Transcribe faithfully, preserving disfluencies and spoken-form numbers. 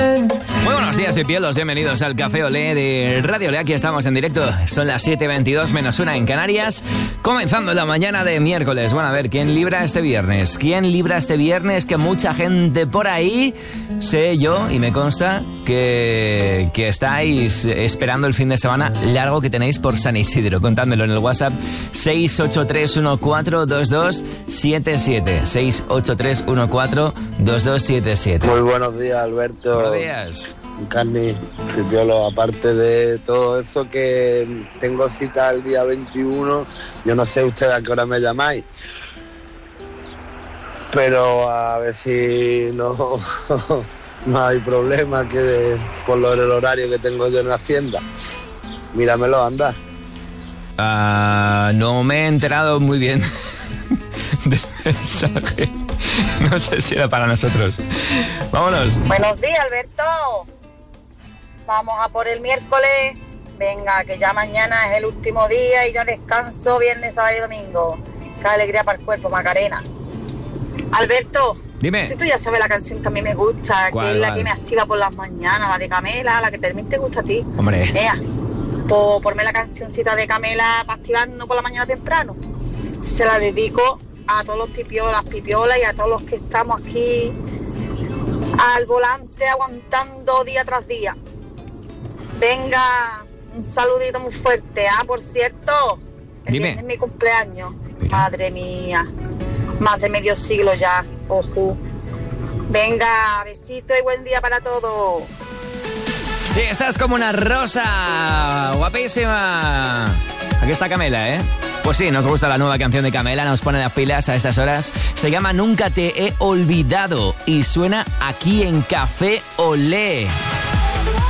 Muy buenos días, pipiolos. Bienvenidos al Café Olé de Radio Olé. Aquí estamos en directo. Son las siete veintidós menos una en Canarias. Comenzando la mañana de miércoles. Bueno, a ver, ¿quién libra este viernes? ¿Quién libra este viernes? Que mucha gente por ahí, sé yo, y me consta, que, que estáis esperando el fin de semana largo que tenéis por San Isidro. Contádmelo en el WhatsApp seis ocho tres uno cuatro dos dos siete siete. seis ocho tres uno cuatro dos dos siete siete. Muy buenos días, Alberto. Buenos días. Carni, Pipiolo, aparte de todo eso que tengo cita el día veintiuno, yo no sé ustedes a qué hora me llamáis, pero a ver si no, no hay problema que por lo, el horario que tengo yo en la hacienda. Míramelo, anda. Uh, no me he enterado muy bien del mensaje. No sé si era para nosotros. Vámonos. Buenos días, Alberto. Vamos a por el miércoles. Venga, que ya mañana es el último día y ya descanso viernes, sábado y domingo. Qué alegría para el cuerpo, Macarena. Alberto, dime. Si tú ya sabes la canción que a mí me gusta, ¿Cuál, que es la cuál? que me activa por las mañanas, la de Camela, la que también te gusta a ti. Hombre. Vea, por ponme la cancioncita de Camela para activarnos por la mañana temprano. Se la dedico a todos los pipiolas, las pipiolas y a todos los que estamos aquí al volante aguantando día tras día. Venga, un saludito muy fuerte. Ah, por cierto, el Dime. viernes es mi cumpleaños. Mira. Madre mía, más de medio siglo ya. Ojo. Venga, besito y buen día para todos. Sí, estás como una rosa. Guapísima. Aquí está Camela, ¿eh? Pues sí, nos gusta la nueva canción de Camela, nos pone las pilas a estas horas. Se llama Nunca te he olvidado y suena aquí en Café Olé.